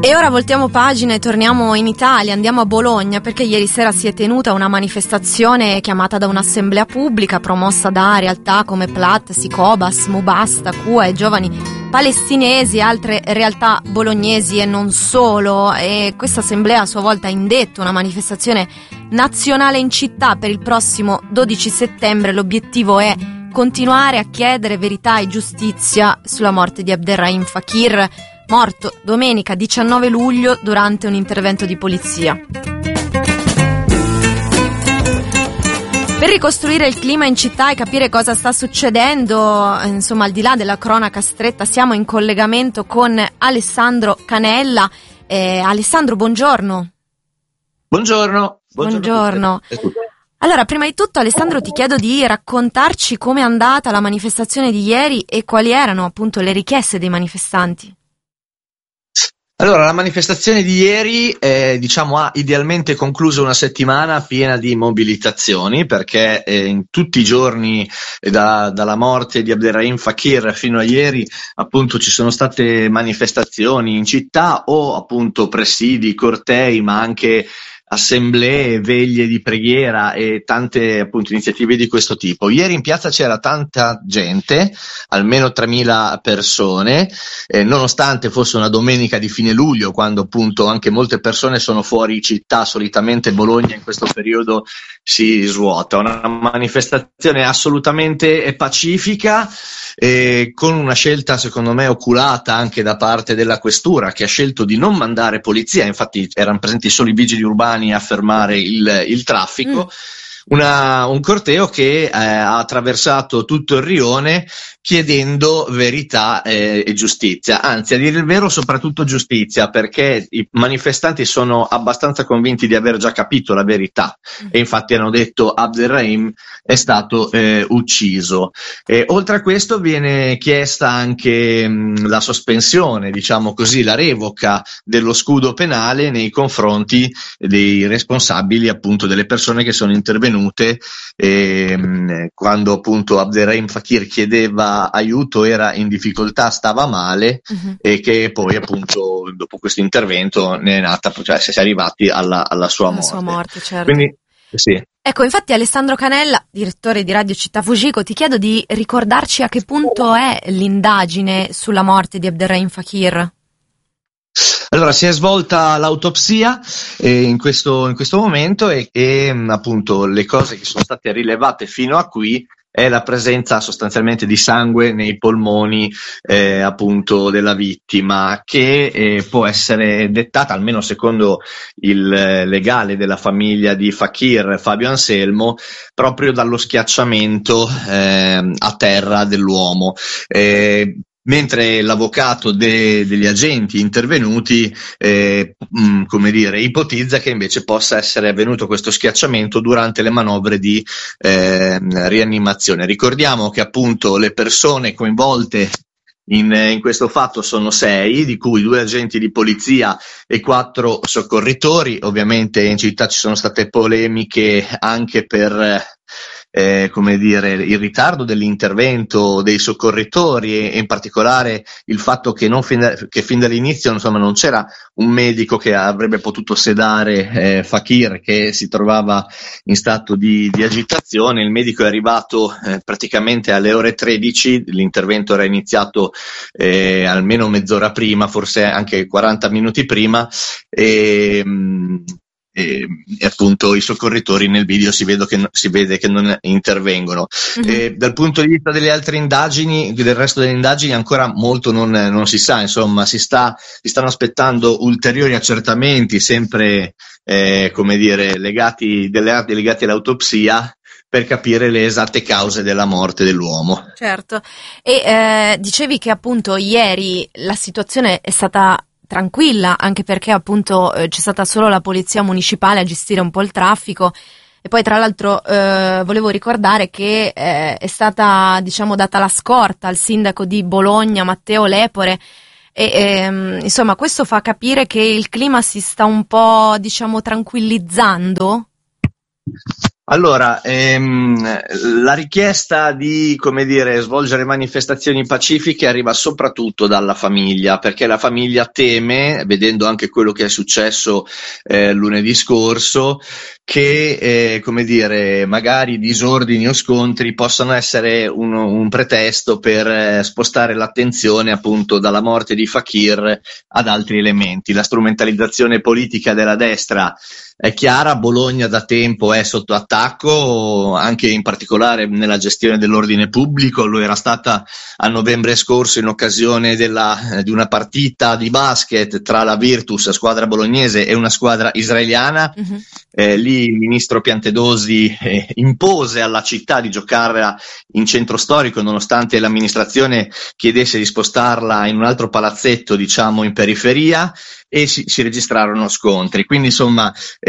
E ora voltiamo pagina e torniamo in Italia, andiamo a Bologna, perché ieri sera si è tenuta una manifestazione chiamata da un'assemblea pubblica promossa da realtà come Plat, Sicobas, Mubasta, CUA e giovani palestinesi e altre realtà bolognesi e non solo. E questa assemblea a sua volta ha indetto una manifestazione nazionale in città per il prossimo 12 settembre. L'obiettivo è continuare a chiedere verità e giustizia sulla morte di Abderrahim Fakir, morto domenica 19 luglio durante un intervento di polizia. Per ricostruire il clima in città e capire cosa sta succedendo, insomma, al di là della cronaca stretta, siamo in collegamento con Alessandro Canella. Alessandro, buongiorno. Buongiorno. Buongiorno. Allora, prima di tutto, Alessandro, ti chiedo di raccontarci com'è andata la manifestazione di ieri e quali erano appunto le richieste dei manifestanti. Allora, la manifestazione di ieri ha idealmente concluso una settimana piena di mobilitazioni, perché in tutti i giorni dalla morte di Abderrahim Fakir fino a ieri appunto ci sono state manifestazioni in città o appunto presidi, cortei, ma anche assemblee, veglie di preghiera e tante appunto iniziative di questo tipo. Ieri in piazza c'era tanta gente, almeno 3.000 persone, nonostante fosse una domenica di fine luglio, quando appunto anche molte persone sono fuori città. Solitamente Bologna in questo periodo si svuota. Una manifestazione assolutamente pacifica, con una scelta secondo me oculata anche da parte della questura, che ha scelto di non mandare polizia. Infatti erano presenti solo i vigili urbani a fermare il traffico. Un corteo che ha attraversato tutto il rione chiedendo verità e giustizia, anzi, a dire il vero, soprattutto giustizia, perché i manifestanti sono abbastanza convinti di aver già capito la verità e infatti hanno detto Abderrahim è stato ucciso. Oltre a questo viene chiesta anche la sospensione, diciamo così, la revoca dello scudo penale nei confronti dei responsabili, appunto delle persone che sono intervenute quando appunto Abderrahim Fakir chiedeva aiuto, era in difficoltà, stava male, e che poi appunto dopo questo intervento ne è nata, cioè si è arrivati alla sua morte. Sua morte, certo. Quindi sì. Ecco, infatti Alessandro Canella, direttore di Radio Città Fugico, ti chiedo di ricordarci a che punto è l'indagine sulla morte di Abderrahim Fakir. Allora, si è svolta l'autopsia in questo momento e appunto le cose che sono state rilevate fino a qui è la presenza sostanzialmente di sangue nei polmoni appunto della vittima, che può essere dettata, almeno secondo il legale della famiglia di Fakir, Fabio Anselmo, proprio dallo schiacciamento a terra dell'uomo. Mentre l'avvocato degli agenti intervenuti ipotizza che invece possa essere avvenuto questo schiacciamento durante le manovre di rianimazione. Ricordiamo che appunto le persone coinvolte in questo fatto sono 6, di cui 2 agenti di polizia e 4 soccorritori. Ovviamente in città ci sono state polemiche anche per il ritardo dell'intervento dei soccorritori e in particolare il fatto che fin dall'inizio non c'era un medico che avrebbe potuto sedare Fakir, che si trovava in stato di agitazione. Il medico è arrivato praticamente alle ore 13, l'intervento era iniziato almeno mezz'ora prima, forse anche 40 minuti prima, e appunto i soccorritori nel video si vede che non intervengono. Dal punto di vista delle altre indagini, del resto delle indagini, ancora molto non si sa. Insomma, si stanno aspettando ulteriori accertamenti, sempre legati all'autopsia, per capire le esatte cause della morte dell'uomo. Certo. E dicevi che appunto ieri la situazione è stata tranquilla, anche perché appunto c'è stata solo la polizia municipale a gestire un po' il traffico, e poi tra l'altro volevo ricordare che è stata data la scorta al sindaco di Bologna, Matteo Lepore, e insomma questo fa capire che il clima si sta un po' tranquillizzando. Allora, la richiesta di, come dire, svolgere manifestazioni pacifiche arriva soprattutto dalla famiglia, perché la famiglia teme, vedendo anche quello che è successo lunedì scorso, che, come dire, magari disordini o scontri possano essere un pretesto per spostare l'attenzione appunto dalla morte di Fakir ad altri elementi. La strumentalizzazione politica della destra è chiara, Bologna da tempo è sotto attacco, anche in particolare nella gestione dell'ordine pubblico, lo era stata a novembre scorso in occasione di una partita di basket tra la Virtus, squadra bolognese, e una squadra israeliana. Lì il ministro Piantedosi impose alla città di giocarla in centro storico, nonostante l'amministrazione chiedesse di spostarla in un altro palazzetto, diciamo in periferia, e si registrarono scontri. Quindi insomma,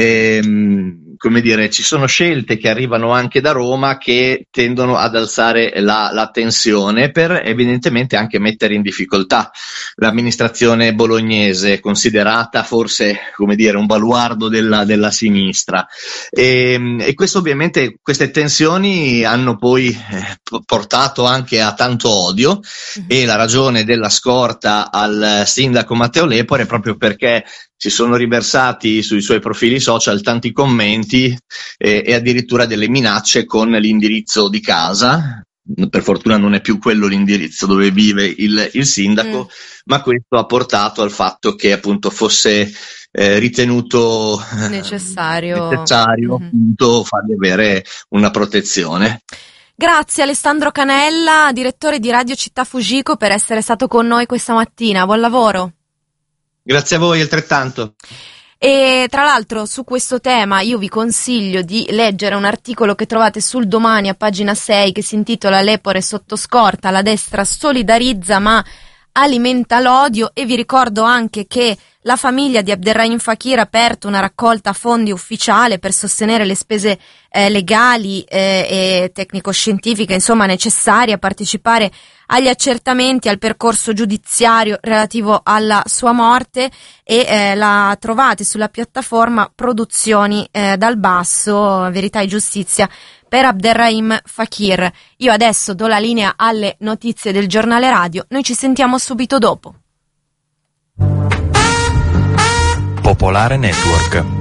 come dire, ci sono scelte che arrivano anche da Roma che tendono ad alzare la tensione per evidentemente anche mettere in difficoltà l'amministrazione bolognese, considerata forse, come dire, un baluardo della sinistra. E questo ovviamente, queste tensioni hanno poi portato anche a tanto odio, e la ragione della scorta al sindaco Matteo Lepore è proprio perché si sono riversati sui suoi profili social tanti commenti e addirittura delle minacce con l'indirizzo di casa. Per fortuna non è più quello l'indirizzo dove vive il sindaco, ma questo ha portato al fatto che appunto fosse ritenuto necessario appunto fargli avere una protezione. Grazie Alessandro Canella, direttore di Radio Città Fujiko, per essere stato con noi questa mattina. Buon lavoro. Grazie a voi, altrettanto. E tra l'altro su questo tema io vi consiglio di leggere un articolo che trovate sul Domani a pagina 6 che si intitola Lepore sotto scorta, la destra solidarizza ma alimenta l'odio, e vi ricordo anche che la famiglia di Abderrahim Fakir ha aperto una raccolta fondi ufficiale per sostenere le spese legali e tecnico-scientifiche, insomma, necessarie a partecipare agli accertamenti, al percorso giudiziario relativo alla sua morte, e la trovate sulla piattaforma Produzioni dal Basso, Verità e Giustizia per Abderrahim Fakir. Io adesso do la linea alle notizie del giornale radio, noi ci sentiamo subito dopo. Popolare Network.